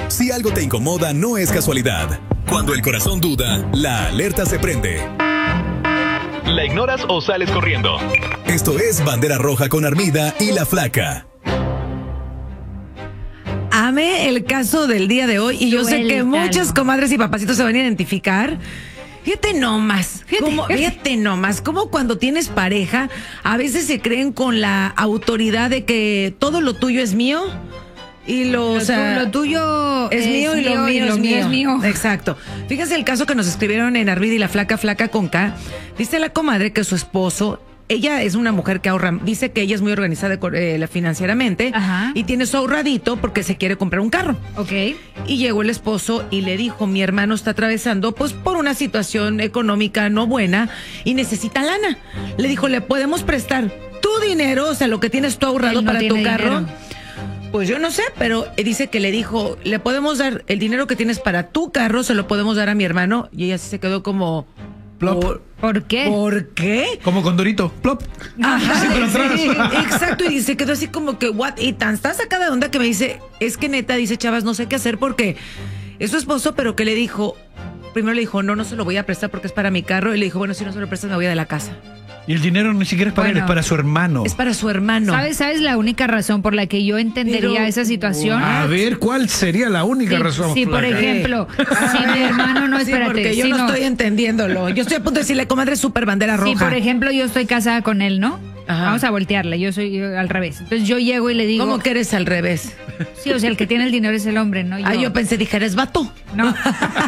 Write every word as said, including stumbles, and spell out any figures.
Si algo te incomoda, no es casualidad. Cuando el corazón duda, la alerta se prende. ¿La ignoras o sales corriendo? Esto es Bandera Roja con Armida y La Flaca. Amé el caso del día de hoy y yo sé que muchas comadres y papacitos se van a identificar. Fíjate nomás, fíjate, cómo, fíjate nomás, como cuando tienes pareja, a veces se creen con la autoridad de que todo lo tuyo es mío. Y lo, lo, o sea, tu, lo tuyo es, es mío y lo mío, y lo es, mío mío. es mío. Exacto. Fíjense el caso que nos escribieron en Arvida y La Flaca, Flaca con K. Dice la comadre que su esposo, ella es una mujer que ahorra, dice que ella es muy organizada eh, financieramente. Ajá. Y tiene su ahorradito porque se quiere comprar un carro. Ok. Y llegó el esposo y le dijo, mi hermano está atravesando pues por una situación económica no buena y necesita lana. Le dijo, ¿le podemos prestar tu dinero, o sea, lo que tienes tú ahorrado no para tu carro? Dinero. Pues yo no sé, pero dice que le dijo, le podemos dar el dinero que tienes para tu carro, se lo podemos dar a mi hermano. Y ella se quedó como... Plop. ¿Por, ¿Por qué? ¿Por qué? Como Condorito, plop. Ajá, Sí, pero atrás. sí, exacto, y se quedó así como que, what? Y tan está sacada de onda que me dice, es que neta, dice Chavas, no sé qué hacer porque es su esposo, pero que le dijo, primero le dijo, no, no se lo voy a prestar porque es para mi carro. Y le dijo, bueno, si no se lo prestas me voy de la casa. Y el dinero ni siquiera es para Bueno, él, es para su hermano. Es para su hermano. ¿Sabes? ¿Sabes la única razón por la que yo entendería Pero, esa situación? A ver, ¿cuál sería la única Sí, razón? sí, por Flaca? ejemplo, si mi hermano no, Sí, espérate, porque yo si no, no- estoy entendiéndolo. Yo estoy a punto de decirle, comadre, super bandera roja. Si, por ejemplo, yo estoy casada con él, ¿no? Ajá. Vamos a voltearla, yo soy yo, al revés. Entonces yo llego y le digo... ¿Cómo que eres al revés? Sí, o sea, el que tiene el dinero es el hombre, ¿no? Ah, yo pensé, dije, eres vato. No.